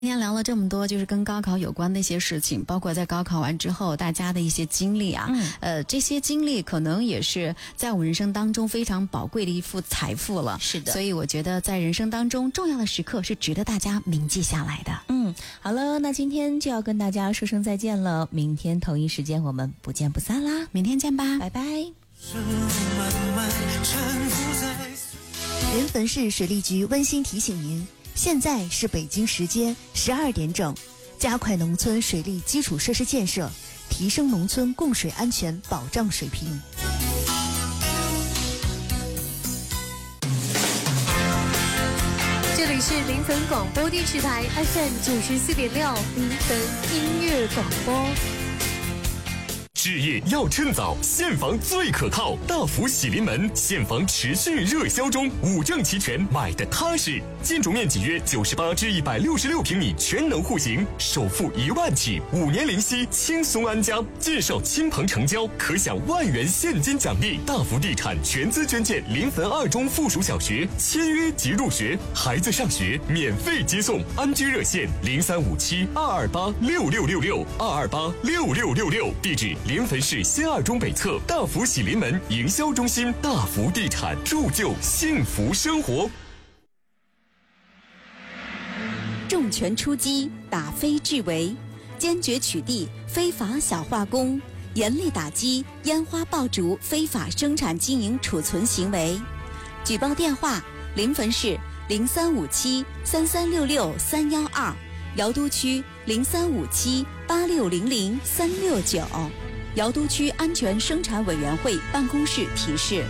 今天聊了这么多，就是跟高考有关的一些事情，包括在高考完之后大家的一些经历啊。这些经历可能也是在我们人生当中非常宝贵的一副财富了。 是的， 所以我觉得在人生当中重要的时刻是值得大家铭记下来的。 好了，那今天就要跟大家说声再见了，明天同一时间我们不见不散啦， 明天见吧， 拜拜。 临汾市水利局温馨提醒您，现在是北京时间12点整，加快农村水利基础设施建设，提升农村供水安全保障水平。 这里是临汾广播电视台 FM94.6临汾音乐广播。 置业要趁早，现房最可靠。大福喜临门现房持续热销中，5证齐全，买的踏实。建筑面积约98至166平米，全能户型，首付1万起，5年零息，轻松安家。介绍亲朋成交，可享1万元现金奖励。大福地产全资捐建临汾2中附属小学，签约即入学，孩子上学免费接送。安居热线035722826666，2286666，地址临汾市新2中北侧大福喜临门营销中心。大福地产，铸就幸福生活。 重拳出击，打非治为，坚决取缔非法小化工，严厉打击烟花爆竹非法生产经营储存行为。举报电话：临汾市03573366-312，瑶都区03578600-369。瑶都区安全生产委员会办公室提示。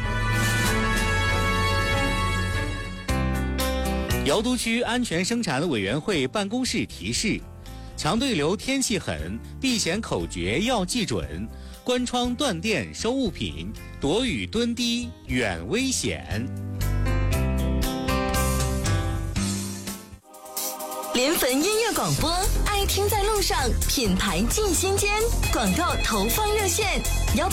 瑶都区安全生产委员会办公室提示：强对流天气狠，避险口诀要记准，关窗断电收物品，躲雨蹲低远危险。 临汾音乐广播，爱听在路上，品牌进心间。广告投放热线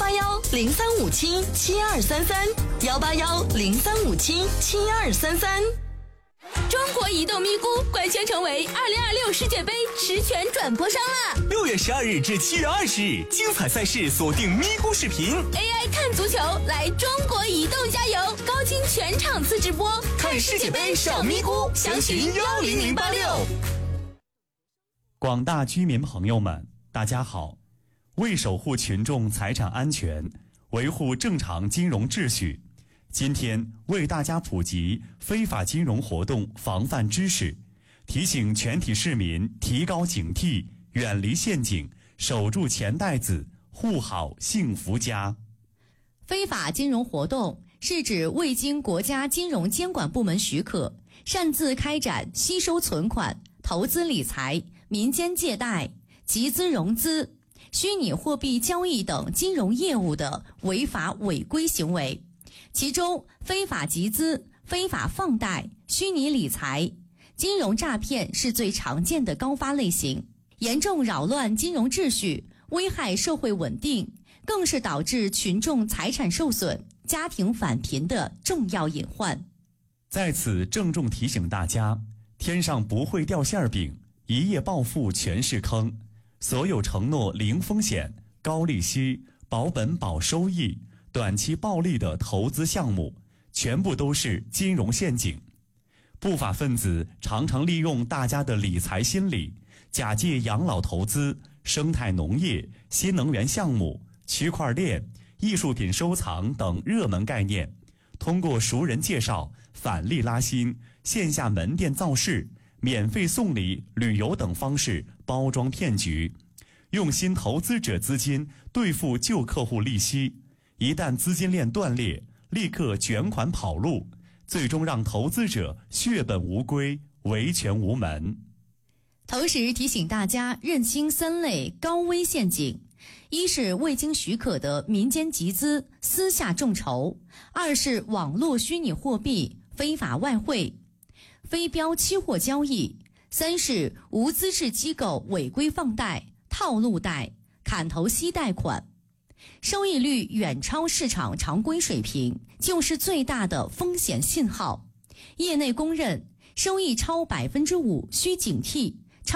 ：181-0357-7233，181-0357-7233。中国移动咪咕官宣成为2026世界杯实权转播商啦！6月12日至7月20日，精彩赛事锁定咪咕视频 ，AI 看足球，来中国移动加油！高清全场次直播，看世界杯上咪咕，详询10086。 广大居民朋友们，大家好！为守护群众财产安全，维护正常金融秩序，今天为大家普及非法金融活动防范知识，提醒全体市民提高警惕，远离陷阱，守住钱袋子，护好幸福家。 非法金融活动是指未经国家金融监管部门许可，擅自开展吸收存款、投资理财、民间借贷、集资融资、虚拟货币交易等金融业务的违法违规行为。其中，非法集资、非法放贷、虚拟理财、金融诈骗是最常见的高发类型，严重扰乱金融秩序，危害社会稳定，更是导致群众财产受损、家庭返贫的重要隐患。 在此郑重提醒大家，天上不会掉馅饼，一夜暴富全是坑。所有承诺零风险、高利息、保本保收益、短期暴利的投资项目，全部都是金融陷阱。不法分子常常利用大家的理财心理，假借养老投资、生态农业、新能源项目、区块链、艺术品收藏等热门概念，通过熟人介绍、返利拉新、线下门店造势、免费送礼、旅游等方式包装骗局，用新投资者资金兑付旧客户利息，一旦资金链断裂，立刻卷款跑路，最终让投资者血本无归，维权无门。 同时提醒大家认清3类高危陷阱：一是未经许可的民间集资、私下众筹；二是网络虚拟货币、非法外汇、非标期货交易；三是无资质机构违规放贷、套路贷、砍头息贷款。收益率远超市场常规水平，就是最大的风险信号。业内公认，收益超5%需警惕，